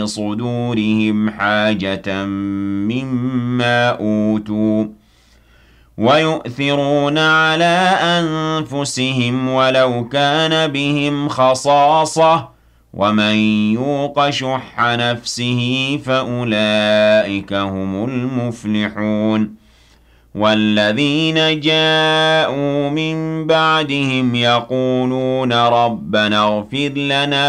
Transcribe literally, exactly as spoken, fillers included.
صدورهم حاجة مما أوتوا ويؤثرون على أنفسهم ولو كان بهم خصاصة ومن يوق شح نفسه فأولئك هم المفلحون والذين جاءوا من بعدهم يقولون ربنا اغفر لنا